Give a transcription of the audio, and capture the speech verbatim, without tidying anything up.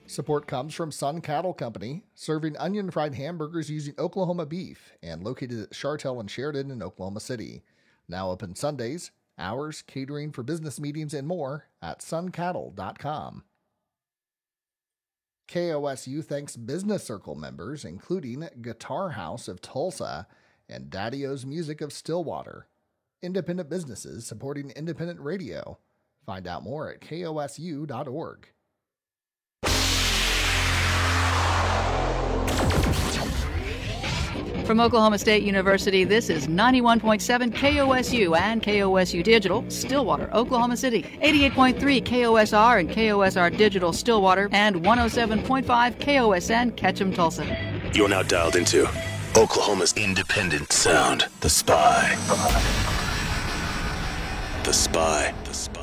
Support comes from Sun Cattle Company, serving onion fried hamburgers using Oklahoma beef and located at Chartel and Sheridan in Oklahoma City. Now open Sundays, hours, catering for business meetings, and more at sun cattle dot com. K O S U thanks Business Circle members, including Guitar House of Tulsa and Daddy-O's Music of Stillwater. Independent businesses supporting independent radio. Find out more at K O S U dot org. From Oklahoma State University, this is ninety-one point seven K O S U and K O S U Digital, Stillwater, Oklahoma City. eighty-eight point three K O S R and K O S R Digital, Stillwater, and one oh seven point five K O S N, Ketchum, Tulsa. You're now dialed into Oklahoma's independent sound, The Spy. The Spy. The Spy.